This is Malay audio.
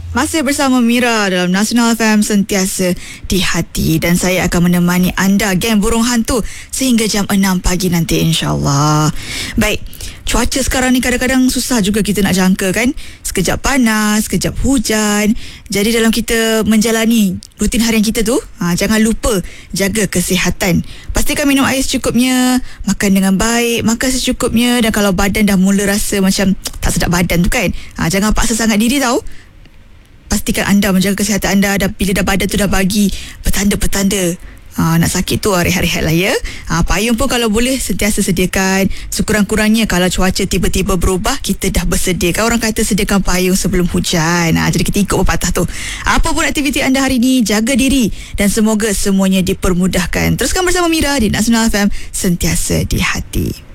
Masih bersama Mira dalam Nasional FM Sentiasa di Hati, dan saya akan menemani anda, geng burung hantu, sehingga jam 6 pagi nanti, insyaAllah. Baik, cuaca sekarang ni kadang-kadang susah juga kita nak jangka kan. Sekejap panas, sekejap hujan. Jadi dalam kita menjalani rutin harian kita tu, jangan lupa jaga kesihatan. Pastikan minum air secukupnya, makan dengan baik, makan secukupnya. Dan kalau badan dah mula rasa macam tak sedap badan tu kan, jangan paksa sangat diri tau. Pastikan anda menjaga kesihatan anda. Dan bila dah badan tu dah bagi petanda-petanda nak sakit tu, rehat-rehat lah ya. Payung pun kalau boleh sentiasa sediakan. Sekurang-kurangnya kalau cuaca tiba-tiba berubah, kita dah bersedia kan. Orang kata sediakan payung sebelum hujan. Jadi kita ikut pepatah tu. Apa pun aktiviti anda hari ini, jaga diri dan semoga semuanya dipermudahkan. Teruskan bersama Mira di Nasional FM Sentiasa di Hati.